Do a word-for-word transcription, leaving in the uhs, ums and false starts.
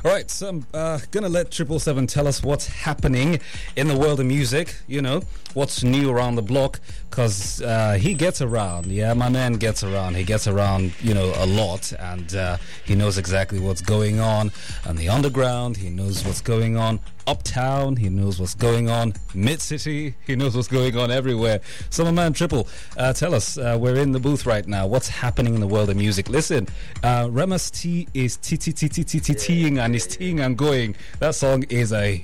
All right, so I'm uh, gonna let Triple Seven tell us what's happening in the world of music. You know, what's new around the block, because uh, he gets around. Yeah, my man gets around. He gets around, you know, a lot, and uh, he knows exactly what's going on on the underground. He knows what's going on uptown. He knows what's going on mid-city. He knows what's going on everywhere. So my man Triple, uh, tell us, uh, we're in the booth right now. What's happening in the world of music? Listen, uh, Remus T is t t t t t t teeing and is teeing and going. That song is a